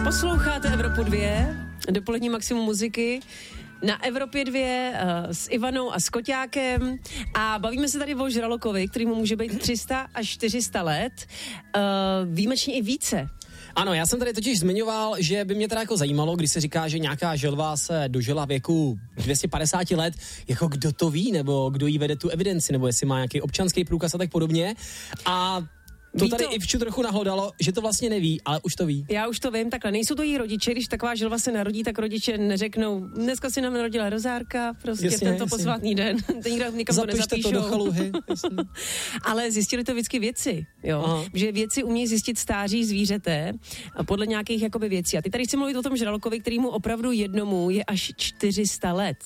Posloucháte Evropu 2, dopolední maximum muziky. Na Evropě 2 s Ivanou a s Koťákem a bavíme se tady o žralokovi, kterýmu může být 300 až 400 let, výjimečně i více. Ano, já jsem tady totiž zmiňoval, že by mě teda jako zajímalo, když se říká, že nějaká želva se dožila věku 250 let, jako kdo to ví, nebo kdo jí vede tu evidenci, nebo jestli má nějaký občanský průkaz a tak podobně. A to tady Ivču trochu nahlodalo, že to vlastně neví, ale už to ví. Já už to vím, takhle nejsou to jí rodiče, když taková želva se narodí, tak rodiče neřeknou, dneska si nám narodila rozárka, prostě jasně, v tento posvátný den, to nikam to nezapíšou. To do chaluhy. Ale zjistili to vždycky vědci, jo, že vědci umějí zjistit stáří zvířete podle nějakých jakoby věcí. A ty tady chci mluvit o tom žralokovi, kterýmu opravdu jednomu je až 400 let,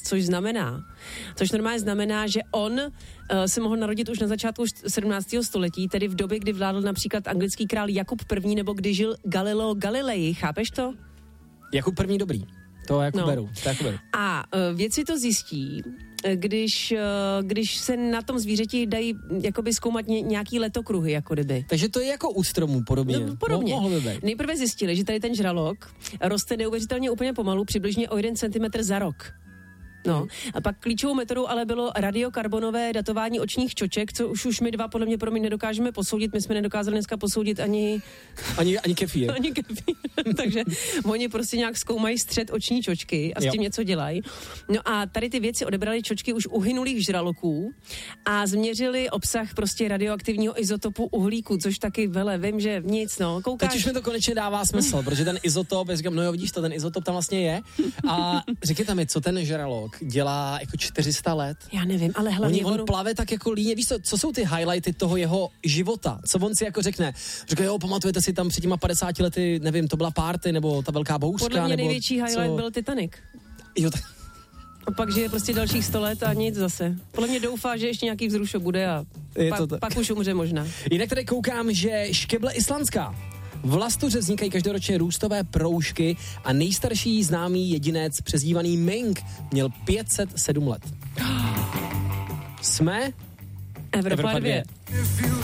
což normálně znamená, že on se mohl narodit už na začátku 17. století, tedy v době, kdy vládl například anglický král Jakub I. nebo kdy žil Galileo Galilei, chápeš to? Jakub I. dobrý, to jako beru. A vědci to zjistí, když se na tom zvířeti dají jakoby zkoumat nějaký letokruhy, jako kdyby. Takže to je jako u stromů podobně. No, podobně. Nejprve zjistili, že tady ten žralok roste neuvěřitelně úplně pomalu, přibližně o 1 cm za rok. No, a pak klíčovou metodou ale bylo radiokarbonové datování očních čoček, co už my dva podle mě nedokážeme posoudit. My jsme nedokázali dneska posoudit ani kefír. Ani kefír. Takže oni prostě nějak zkoumají střed oční čočky a s tím něco dělají. No a tady ty věci odebrali čočky už uhynulých žraloků a změřili obsah prostě radioaktivního izotopu uhlíku, což taky vím, že nic, no. Koukáš. Teď už mi to konečně dává smysl, protože ten izotop, já říkám, no jo, vidíš to, ten izotop tam vlastně je. A řekněte mi, co ten žralok dělá jako 400 let. Já nevím, ale hlavně on plave tak jako líně. Víš co jsou ty highlighty toho jeho života? Co on si jako řekne? Řekne, jo, pamatujete si tam před těma 50 lety, nevím, to byla party, nebo ta velká bouřka, podle mě nebo největší highlight byl Titanic. Jo, tak. A pak žije prostě dalších 100 let a nic zase. Podle mě doufá, že ještě nějaký vzrušo bude a pak už umře možná. Jinak tady koukám, že škeble islandská. V Lastuře vznikají každoročně růstové proužky a nejstarší známý jedinec přezdívaný Ming měl 507 let. Jsme Evropa 2.